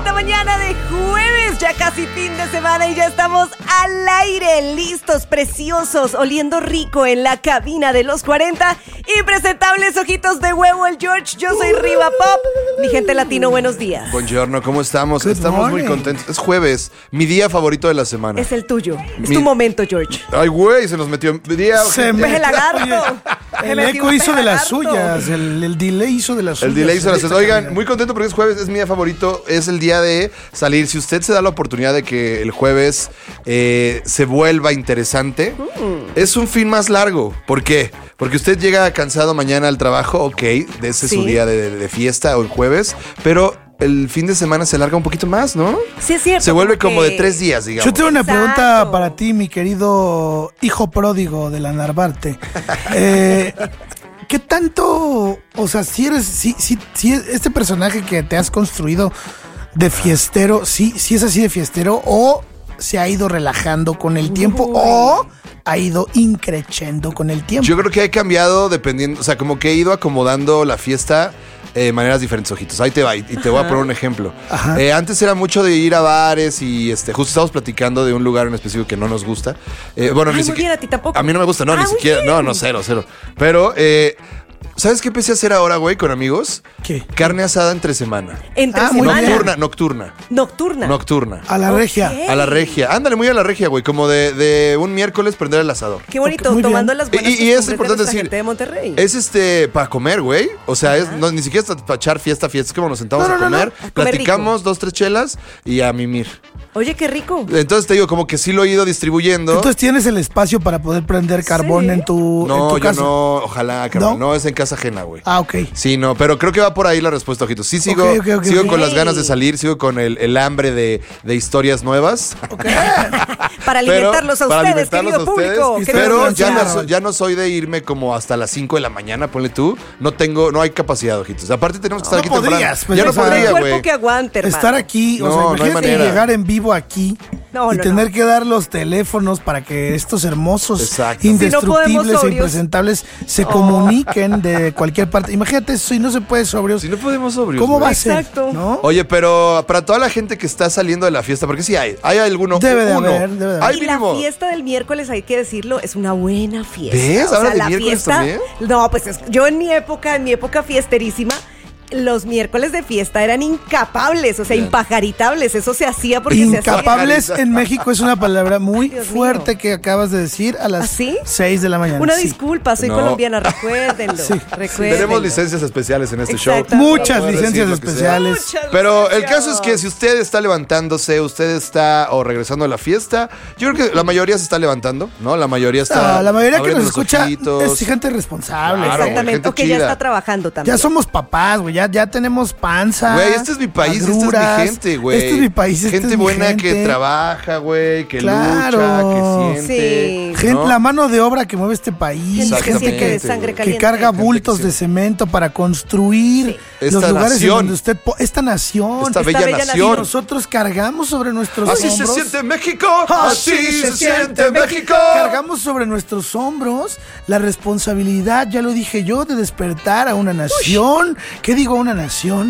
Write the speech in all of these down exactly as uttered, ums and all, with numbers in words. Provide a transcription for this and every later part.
bonita mañana de jueves, ya casi fin de semana y ya estamos al aire, listos, preciosos, oliendo rico en la cabina de los cuarenta. Impresentables ojitos de huevo, el George. Yo soy Riva Pop. Mi gente latino, buenos días. Buongiorno, ¿cómo estamos? Good estamos morning. muy contentos. Es jueves, mi día favorito de la semana. Es el tuyo, es Mi- tu momento, George. Ay, güey, se nos metió. Día, Se Pues me- el lagarto. Oye, Se el metió eco un hizo de las lagarto. suyas, el, el delay hizo de las El suyas. delay hizo las Esta Oigan, cabina. muy contento porque es jueves, es mi día favorito. Es el día de salir. Si usted se da la oportunidad de que el jueves eh, se vuelva interesante, es un fin más largo. ¿Por qué? Porque usted llega cansado mañana al trabajo, ok, de ese es Sí. su día de, de fiesta o el jueves, pero el fin de semana se alarga un poquito más, ¿no? Sí, es cierto. Se vuelve como que- de tres días, digamos. Yo tengo una Exacto. pregunta para ti, mi querido hijo pródigo de la Narvarte. Eh, ¿Qué tanto, o sea, si eres, si, si, si este personaje que te has construido de fiestero, si, si es así de fiestero o se ha ido relajando con el tiempo Uy. o ha ido increciendo con el tiempo? Yo creo que he cambiado dependiendo, o sea, como que he ido acomodando la fiesta eh, de maneras diferentes, ojitos. Ahí te va, y y te voy a poner un ejemplo. Ajá. Eh, antes era mucho de ir a bares y este, justo estábamos platicando de un lugar en específico que no nos gusta. Eh, bueno, Ay, ni muy siquiera. bien, a ti tampoco. A mí no me gusta, no, Ah, ni muy siquiera. bien. No, no, cero, cero. Pero, eh, ¿sabes qué empecé a hacer ahora, güey, con amigos? ¿Qué? Carne asada entre semana. Entre Ah, muy semana. bien. Nocturna, nocturna. Nocturna. Nocturna. A la Ok. regia. A la regia. Ándale, muy a la regia, güey. Como de, de un miércoles prender el asador. Qué bonito, Ok, muy tomando bien. las buenas Y- y es costumbres importante de nuestra decir, gente de Monterrey. Es este para comer, güey. O sea, es, no, ni siquiera es para echar fiesta, fiesta. Es como nos sentamos No, a no, no, comer, no. A comer platicamos dos, tres chelas y a mimir. Oye, qué rico. Entonces te digo, como que sí lo he ido distribuyendo. Entonces tienes el espacio para poder prender carbón Sí. en tu, en no, tu yo casa. no, ojalá, cabrón. ¿No? ¿No? es en casa ajena, güey. Ah, ok. Sí, no, pero creo que va por ahí la respuesta, ojitos. Sí, sigo, Ok, ok, ok, sigo ok. con las ganas de salir, sigo con el, el hambre de, de historias nuevas. Para Pero- alimentarlos a para ustedes, alimentarlos querido a ustedes. público. Y querido Pero ustedes ya no, balancearon. soy, ya no soy de irme como hasta las cinco de la mañana, ponle tú. No tengo, no hay capacidad, ojitos. Aparte tenemos que estar No aquí podrías, temprano. pues, ya o no sea, el podría, cuerpo güey. que aguante, hermano. Estar aquí, No, o sea, no hay imagínate manera. llegar en vivo aquí No, y no, tener no. que dar los teléfonos para que estos hermosos, Exacto. Si no indestructibles podemos e sobrios. impresentables se Oh. comuniquen de cualquier parte. Imagínate eso, si no se puede sobrios, Si no podemos sobrios. ¿cómo güey. va a ser? Exacto. ¿No? Oye, pero para toda la gente que está saliendo de la fiesta, porque sí hay, hay alguno, Debe de uno, haber, debe de haber. hay Y la mínimo. fiesta del miércoles, hay que decirlo, es una buena fiesta. ¿Ves? O sea, ¿Ahora de la miércoles fiesta. también? No, pues es- yo en mi época, en mi época fiesterísima, los miércoles de fiesta eran incapables, o sea, Bien. impajaritables. Eso se hacía porque se hacía. Incapables en México es una palabra muy Dios fuerte mío. que acabas de decir a las ¿Ah, sí? seis de la mañana. Una Sí. disculpa, soy No. colombiana, recuérdenlo. Sí. recuérdenlo. Tenemos licencias especiales en este Exacto. show. Muchas Puedo licencias decir lo que sea. especiales. Muchas Pero el licencias. caso es que si usted está levantándose, usted está o regresando a la fiesta, yo creo que la mayoría se está levantando, ¿no? La mayoría está. No, la mayoría que abriendo nos los escucha ojitos. es gente responsable. Claro, güey, Exactamente, gente o que ya chida. está trabajando también. Ya somos papás, güey. Ya, ya tenemos panza. Güey, este es mi país, esta agruras. es mi gente, güey. Este es mi país, esta Gente es mi buena gente. que trabaja, güey, que Claro. lucha, que siente. Sí. Gente, ¿no? la mano de obra que mueve este país. Gente, Exactamente, gente que de güey. sangre que caliente. carga Gente bultos que de sí. cemento para construir Sí. los Esta lugares nación. en donde usted po- esta nación Esta Esta bella, bella nación. nación. nosotros cargamos sobre nuestros Así hombros. se siente México. Así se siente México. Cargamos sobre nuestros hombros la responsabilidad, ya lo dije yo, de despertar a una nación. ¿Qué digo a una nación?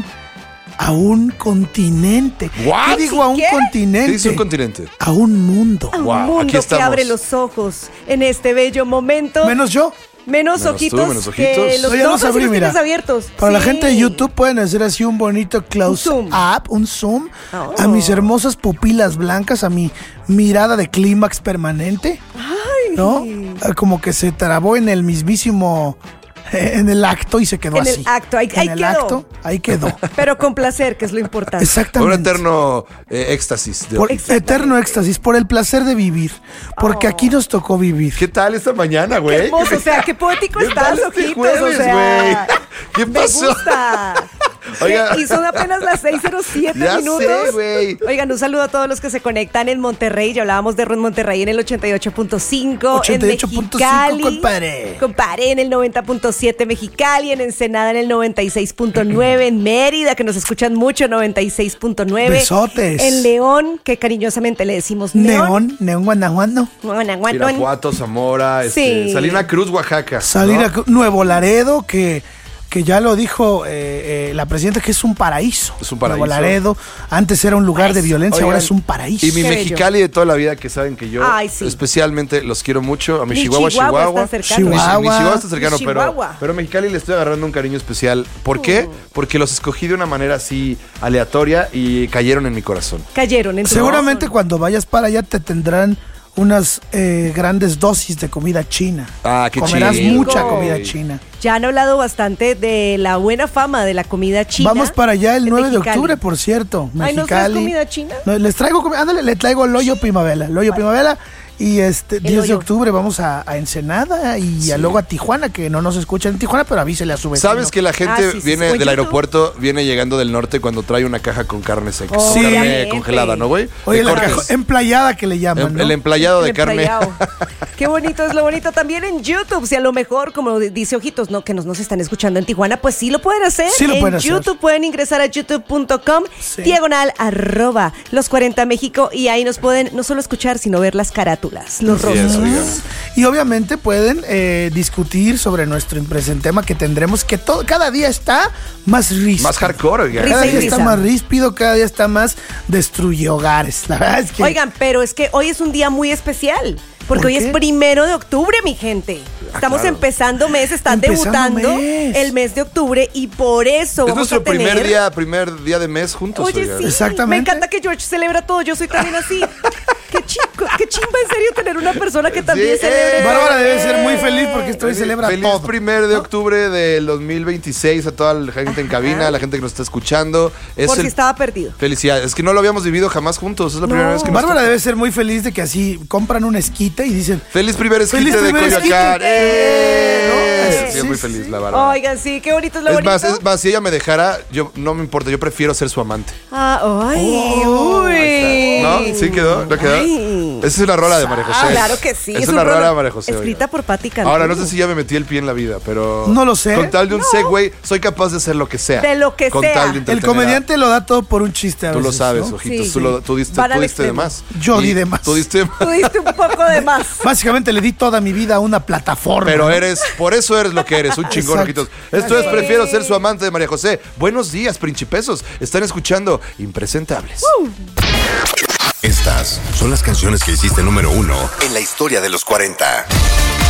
A un continente. What? ¿Qué digo a un ¿Qué? continente? ¿Qué dice un continente? A un mundo. A un Wow, aquí mundo que estamos. abre los ojos en este bello momento. Menos yo. Menos, Menos ojitos, tú, menos que ojitos. los No, ya no, los pero sí abrí, los mira. tienes abiertos. Para la Sí. gente de YouTube pueden hacer así un bonito close Un zoom. up, un zoom Oh. a mis hermosas pupilas blancas, a mi mirada de clímax permanente, Ay. ¿no? Ah, Como que se trabó en el mismísimo, eh, en el acto y se quedó En el así. acto, ahí- en ahí el quedó. acto, ahí quedó. Pero con placer, que es lo importante. Un Exactamente. eterno eh, éxtasis. De Por Exactamente. eterno éxtasis, por el placer de vivir, porque Oh. aquí nos tocó vivir. ¿Qué tal esta mañana, Qué güey? hermoso, o sea, qué poético ¿Qué estás, tal este ojitos, jueves, o sea. güey? ¿Qué Me pasó? gusta. Oiga. Y son apenas las seis cero siete Ya minutos. sé, güey. Oigan, un saludo a todos los que se conectan en Monterrey. Ya hablábamos de Ron Monterrey en el ochenta y ocho punto cinco. ochenta y ocho punto cinco, en Mexicali. compadre. Compadre, en el noventa punto siete Mexicali. En Ensenada en el noventa y seis punto nueve. En Mérida, que nos escuchan mucho, noventa y seis punto nueve. Besotes. En León, que cariñosamente le decimos Neón. Neón, Neón Guanajuato. Guanajuato. Irapuato, Zamora, este, Sí. Salina Cruz, Oaxaca. Salir ¿no? a Nuevo Laredo, que que ya lo dijo eh, eh, la presidenta, que es un paraíso. Es un paraíso. Nuevo Laredo, antes era un lugar de violencia, Oigan, ahora es un paraíso. Y mi Qué Mexicali de toda la vida, que saben que yo Ay, sí. especialmente los quiero mucho. A mi, Mi Chihuahua, Chihuahua Chihuahua. está cercano. Mi- Mi, Chihuahua. Chihuahua está cercano, Mi pero, Chihuahua. pero a Mexicali le estoy agarrando un cariño especial. ¿Por qué? Porque los escogí de una manera así aleatoria y cayeron en mi corazón. Cayeron en tu Seguramente corazón. cuando vayas para allá te tendrán unas eh, grandes dosis de comida china. Ah, qué Comerás chido. mucha Rico. comida china. Ya han hablado bastante de la buena fama de la comida china. Vamos para allá el en nueve de Mexicali. octubre, por cierto. Ay, ¿nos traes comida china? No, les traigo comida. Ándale, le traigo Loyo Primavera. Loyo Primavera. Y este diez de Loyo. octubre vamos a, a Ensenada y a luego a Tijuana, que no nos escuchan en Tijuana, pero avísele a su vecino. ¿Sabes que la gente Ah, sí, sí, viene sí. Oye, del ¿tú? aeropuerto, viene llegando del norte cuando trae una caja con carne seca? Oh, con carne obviamente. congelada, ¿no, güey? Oye, De la cortes. caja emplayada que le llaman, Em- ¿no? El emplayado de El carne. emplayado. Qué bonito es lo bonito. También en YouTube, si a lo mejor, como dice Ojitos, no, que nos, nos están escuchando en Tijuana, pues sí lo pueden hacer. Sí lo en pueden hacer. YouTube pueden ingresar a youtube punto com, Sí. diagonal, arroba, los cuarenta México, y ahí nos pueden no solo escuchar, sino ver las carátulas, los Así es, rostros. oiga. Y obviamente pueden eh, discutir sobre nuestro impresente tema que tendremos, que todo, cada día está más ríspido. Más hardcore, oiga. Risa Cada y día risa. está más ríspido, cada día está más destruye hogares. La verdad es que... Oigan, pero es que hoy es un día muy especial. Porque ¿Por hoy qué? es primero de octubre, mi gente. Estamos claro. empezando mes, están Empezando debutando mes. el mes de octubre y por eso Es vamos nuestro a tener... primer día, primer día de mes juntos, Oye, oiga. sí, Exactamente. me encanta que George celebra todo, yo soy también así. Qué chico, qué chimba en serio tener una persona que también Sí, celebre. eh. Bárbara debe ser muy feliz porque esto hoy Feliz- celebra Feliz todo. primer de octubre del dos mil veintiséis a toda la gente en cabina, a la gente que nos está escuchando. Es Por si el- estaba perdido. Felicidades. Es que no lo habíamos vivido jamás juntos. Es la primera No. vez que nos Bárbara toca. debe ser muy feliz de que así compran un esquite y dicen, Feliz primer esquite Feliz de primer Coyoacán. esquite. ¡Eh! ¿No? Sí, es Sí, muy sí, feliz sí. la Bárbara. Oigan, sí, qué bonito es lo Es bonito. más, es más, si ella me dejara, yo no me importa, yo prefiero ser su amante. Ah, ay, Oh, uy. ¿No? ¿Sí quedó? ¿No quedó? Ay. Esa es una rola de María José. Ah, claro que sí. Es, un una rola rollo de María José. Escrita oiga. por Patti Cantú. Ahora, no sé si ya me metí el pie en la vida, pero... No lo sé. Con tal de un segue, soy capaz de hacer lo que sea. De lo que Con sea. tal de el entretener a- comediante lo da todo por un chiste a Tú lo veces, sabes, ¿no? ojitos. Sí, tú, sí. lo- tú diste, Van tú al diste de extremo. más. Yo Y di de más. Tú diste de más. Tú diste un poco de más. Básicamente le di toda mi vida a una plataforma. Pero ¿no? eres, por eso eres lo que eres, un chingón, Exacto. ojitos. Esto es Prefiero ser su amante de María José. Buenos días, principesos. Están escuchando Impresentables. Estas son las canciones que hiciste número uno en la historia de los cuarenta.